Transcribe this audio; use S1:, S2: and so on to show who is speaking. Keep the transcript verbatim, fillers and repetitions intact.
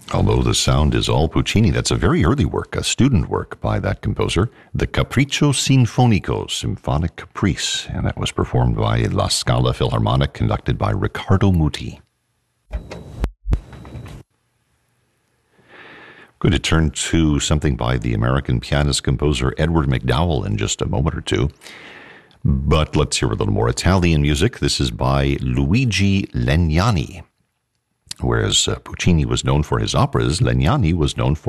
S1: Although the sound is all Puccini, that's a very early work, a student work by that composer, the Capriccio Sinfonico, Symphonic Caprice, and that was performed by La Scala Philharmonic, conducted by Riccardo Muti. Going to turn to something by the American pianist-composer Edward MacDowell in just a moment or two. But let's hear a little more Italian music. This is by Luigi Legnani. Whereas uh, Puccini was known for his operas, Legnani was known for